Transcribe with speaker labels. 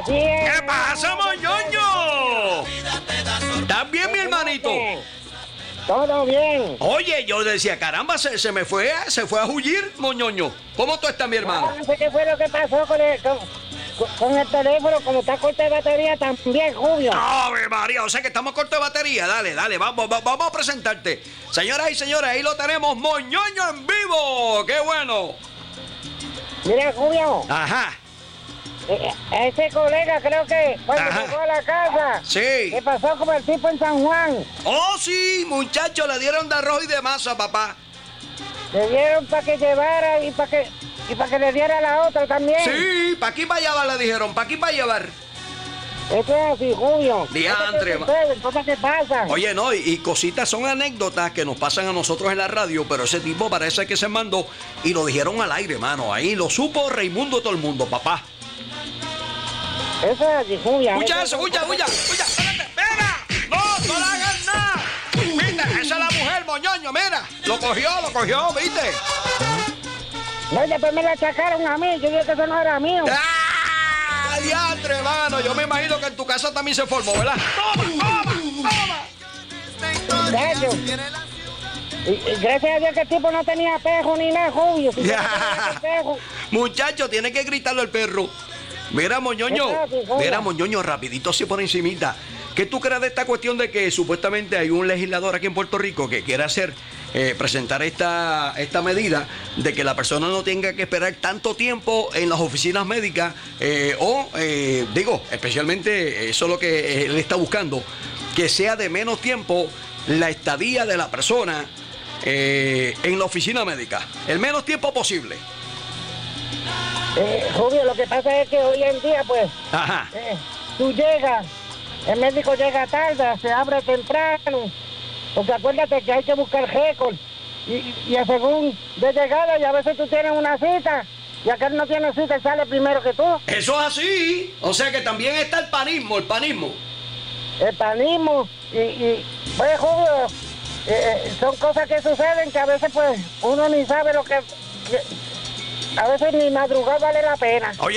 Speaker 1: Así es.
Speaker 2: ¿Qué pasa, moñoño? ¿Estás bien, mi hermanito?
Speaker 1: Todo bien.
Speaker 2: Oye, yo decía, caramba, se me fue, se fue a huir, moñoño. ¿Cómo tú estás, mi hermano?
Speaker 1: No sé qué fue lo que pasó con el teléfono, como está corto de batería también, Julio.
Speaker 2: ¡Ave María! O sea que estamos cortos de batería. Dale, vamos a presentarte. Señoras y señores, ahí lo tenemos, moñoño en vivo. ¡Qué bueno!
Speaker 1: Mira, Julio.
Speaker 2: Ajá.
Speaker 1: Ese colega creo que cuando
Speaker 2: Ajá.
Speaker 1: llegó a la casa,
Speaker 2: Sí.
Speaker 1: ¿qué pasó con el tipo en San Juan?
Speaker 2: Oh, sí, muchacho, le dieron de arroz y de masa, papá.
Speaker 1: Le dieron para que llevara y para que le diera la otra también.
Speaker 2: Sí, pa' aquí para llevar, le dijeron, pa' aquí para llevar.
Speaker 1: Eso es así, Julio.
Speaker 2: Diantre,
Speaker 1: Cosas que pasan.
Speaker 2: Oye, no, y cositas son anécdotas que nos pasan a nosotros en la radio, pero ese tipo parece que se mandó y lo dijeron al aire, mano. Ahí lo supo Raimundo todo el mundo, papá.
Speaker 1: Eso es así, Julio.
Speaker 2: Escucha eso, escucha, espérate, mira, no le hagas nada. Viste, esa es la mujer, moñoño, mira, lo cogió, viste.
Speaker 1: No, después me la achacaron a mí, yo dije que eso no era mío.
Speaker 2: ¡Ah! Diantre, mano, yo me imagino que en tu casa también se formó, ¿verdad? ¡Toma!
Speaker 1: De hecho, y gracias a Dios que el tipo no tenía pejo ni nada, Julio. Si
Speaker 2: Ya.
Speaker 1: no tenía pejo.
Speaker 2: Muchacho, tiene que gritarle al perro. Mira, moñoño, rapidito así por encimita. ¿Qué tú crees de esta cuestión de que supuestamente hay un legislador aquí en Puerto Rico que quiere presentar esta medida de que la persona no tenga que esperar tanto tiempo en las oficinas médicas especialmente eso es lo que él está buscando, que sea de menos tiempo la estadía de la persona en la oficina médica, el menos tiempo posible?
Speaker 1: Julio, lo que pasa es que hoy en día, pues,
Speaker 2: Ajá.
Speaker 1: tú llegas, el médico llega tarde, se abre temprano, porque acuérdate que hay que buscar récord, y a según de llegada, y a veces tú tienes una cita, y aquel no tiene cita y sale primero que tú.
Speaker 2: Eso es así. O sea que también está el panismo.
Speaker 1: El panismo, pues, Julio, son cosas que suceden que a veces, pues, uno ni sabe lo que a veces ni madrugar vale la pena.
Speaker 2: Oye,